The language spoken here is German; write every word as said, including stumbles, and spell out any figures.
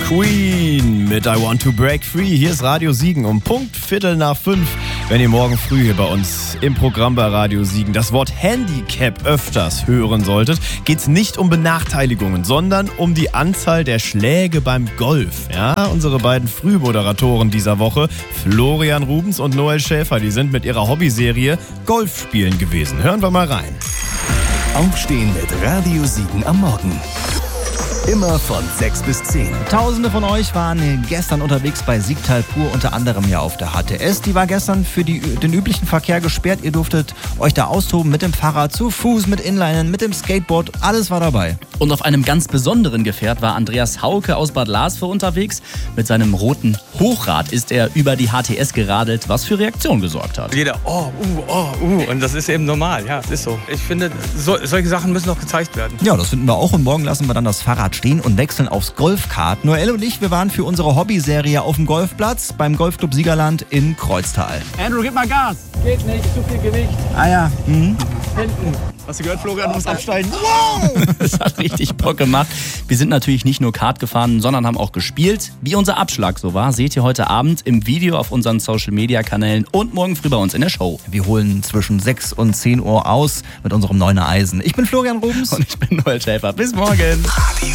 Queen mit I Want to Break Free. Hier ist Radio Siegen um Punkt Viertel nach fünf. Wenn ihr morgen früh hier bei uns im Programm bei Radio Siegen das Wort Handicap öfters hören solltet, geht es nicht um Benachteiligungen, sondern um die Anzahl der Schläge beim Golf. Ja, unsere beiden Frühmoderatoren dieser Woche, Florian Rubens und Noel Schäfer, die sind mit ihrer Hobbyserie Golf spielen gewesen. Hören wir mal rein. Aufstehen mit Radio Siegen am Morgen. Immer von sechs bis zehn. Tausende von euch waren gestern unterwegs bei Siegtal Pur, unter anderem ja auf der H T S. Die war gestern für die, den üblichen Verkehr gesperrt. Ihr durftet euch da austoben mit dem Fahrrad, zu Fuß, mit Inlinen, mit dem Skateboard. Alles war dabei. Und auf einem ganz besonderen Gefährt war Andreas Hauke aus Bad Larsvor unterwegs. Mit seinem roten Hochrad ist er über die H T S geradelt, was für Reaktion gesorgt hat. Jeder, oh, uh, oh, uh. Und das ist eben normal, ja, das ist so. Ich finde, so, solche Sachen müssen noch gezeigt werden. Ja, das finden wir auch. Und morgen lassen wir dann das Fahrrad stehen und wechseln aufs Golfkart. Noel und ich, wir waren für unsere Hobbyserie auf dem Golfplatz beim Golfclub Siegerland in Kreuztal. Andrew, gib mal Gas. Geht nicht, zu viel Gewicht. Ah ja. Mhm. Hinten. Hast du gehört, Florian, du musst absteigen. Wow! Das hat richtig Bock gemacht. Wir sind natürlich nicht nur Kart gefahren, sondern haben auch gespielt. Wie unser Abschlag so war, seht ihr heute Abend im Video auf unseren Social-Media-Kanälen und morgen früh bei uns in der Show. Wir holen zwischen sechs und zehn Uhr aus mit unserem Neuner Eisen. Ich bin Florian Rubens. Und ich bin Noel Schäfer. Bis morgen.